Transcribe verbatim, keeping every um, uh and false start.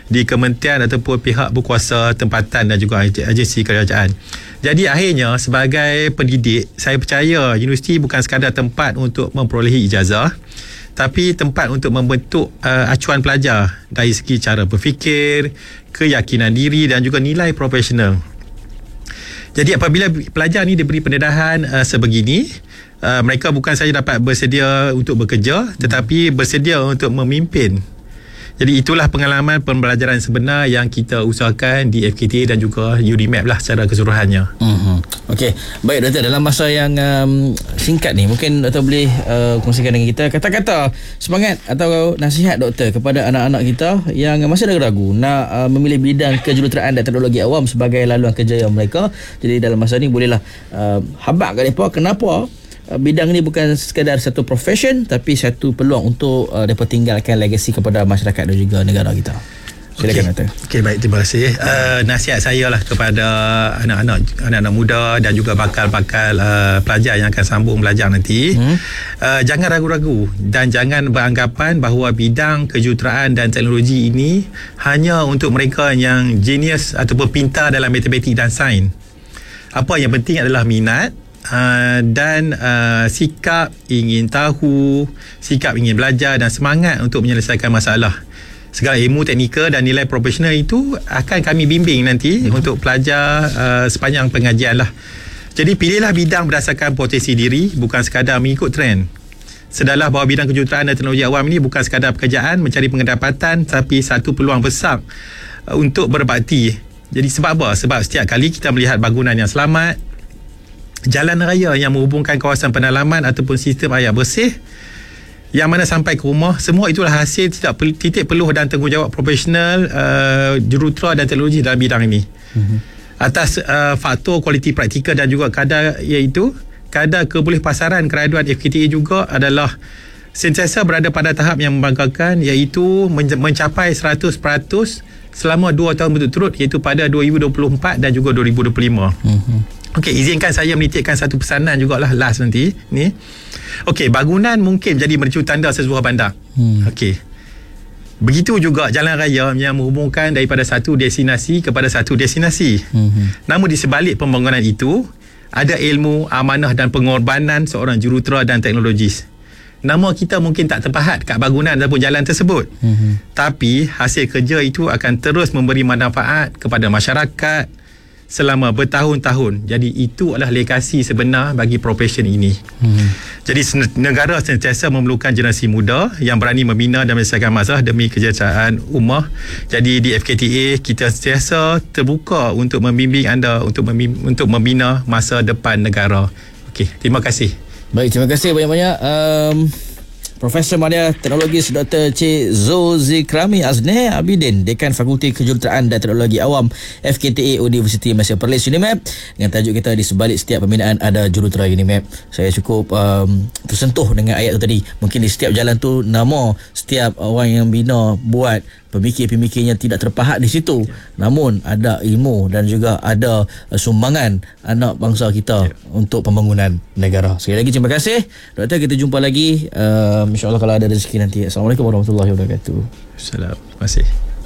di kementerian ataupun pihak berkuasa tempatan dan juga agensi kerajaan. Jadi akhirnya sebagai pendidik, saya percaya universiti bukan sekadar tempat untuk memperolehi ijazah, tapi tempat untuk membentuk uh, acuan pelajar dari segi cara berfikir, keyakinan diri dan juga nilai profesional. Jadi apabila pelajar ni diberi pendedahan uh, sebegini, uh, mereka bukan saja dapat bersedia untuk bekerja, tetapi bersedia untuk memimpin. Jadi itulah pengalaman pembelajaran sebenar yang kita usahakan di F K T A dan juga U D M A P lah secara keseluruhannya. Mm-hmm. Okey, baik doktor, dalam masa yang um, singkat ni, mungkin doktor boleh uh, kongsikan dengan kita kata-kata semangat atau nasihat doktor kepada anak-anak kita yang masih ragu-ragu nak uh, memilih bidang kejuruteraan dan teknologi awam sebagai laluan kerjaya mereka. Jadi dalam masa ni bolehlah uh, habaq kat mereka kenapa bidang ni bukan sekadar satu profession, tapi satu peluang untuk uh, mereka tinggalkan legasi kepada masyarakat dan juga negara kita. Silakan doktor. Okey, baik, terima kasih. Uh, nasihat saya lah kepada anak-anak anak-anak muda dan juga bakal-bakal uh, pelajar yang akan sambung belajar nanti. Hmm. Uh, jangan ragu-ragu dan jangan beranggapan bahawa bidang kejuruteraan dan teknologi ini hanya untuk mereka yang genius ataupun pintar dalam matematik dan sains. Apa yang penting adalah minat, Uh, dan uh, sikap ingin tahu, sikap ingin belajar dan semangat untuk menyelesaikan masalah. Segala ilmu teknikal dan nilai profesional itu akan kami bimbing nanti hmm. untuk pelajar uh, sepanjang pengajian lah. Jadi pilihlah bidang berdasarkan potensi diri, bukan sekadar mengikut trend. Sedarlah bahawa bidang kejuruteraan dan teknologi awam ini bukan sekadar pekerjaan mencari pendapatan, tapi satu peluang besar uh, untuk berbakti. Jadi sebab apa? Sebab setiap kali kita melihat bangunan yang selamat, jalan raya yang menghubungkan kawasan pendalaman ataupun sistem air bersih yang mana sampai ke rumah, semua itulah hasil titik, titik peluh dan tanggungjawab profesional uh, jurutera dan teknologi dalam bidang ini. Mm-hmm. Atas uh, faktor kualiti praktikal dan juga kadar, iaitu kadar kebolehpasaran keraduan F K T A juga adalah sentiasa berada pada tahap yang membanggakan, iaitu mencapai seratus peratus selama dua tahun berturut-turut, iaitu pada dua ribu dua puluh empat dan juga dua ribu dua puluh lima. Mm-hmm. Okey, izinkan saya menitikkan satu pesanan jugalah last nanti ni. Okey, bangunan mungkin jadi mercu tanda sebuah bandar. Hmm. Okey. Begitu juga jalan raya yang menghubungkan daripada satu destinasi kepada satu destinasi. Hmm. Namun di sebalik pembangunan itu ada ilmu, amanah dan pengorbanan seorang jurutera dan teknologis. Nama kita mungkin tak terpahat kat bangunan ataupun jalan tersebut. Hmm. Tapi hasil kerja itu akan terus memberi manfaat kepada masyarakat selama bertahun-tahun. Jadi itu adalah legasi sebenar bagi profession ini. Hmm. Jadi negara sentiasa memerlukan generasi muda yang berani membina dan menyelesaikan masalah demi kesejahteraan ummah. Jadi di F K T A kita sentiasa terbuka untuk membimbing anda untuk memim- untuk membina masa depan negara. Okey, terima kasih. Baik, terima kasih banyak-banyak um... Profesor Madya Teknologis Doktor Cik Zulzikrami Azneh Abidin, Dekan Fakulti Kejuruteraan dan Teknologi Awam F K T A Universiti Malaysia Perlis U N I M A P, dengan tajuk kita di sebalik setiap pembinaan ada jurutera U N I M A P. Saya cukup um, tersentuh dengan ayat tu tadi. Mungkin di setiap jalan tu nama setiap orang yang bina buat, pemikir-pemikirnya tidak terpahat di situ, namun ada ilmu dan juga ada uh, sumbangan anak bangsa kita, yeah, untuk pembangunan negara. Sekali lagi terima kasih Doktor, kita jumpa lagi uh, insya-Allah kalau ada rezeki nanti. Assalamualaikum warahmatullahi wabarakatuh. Assalamualaikum. Terima kasih.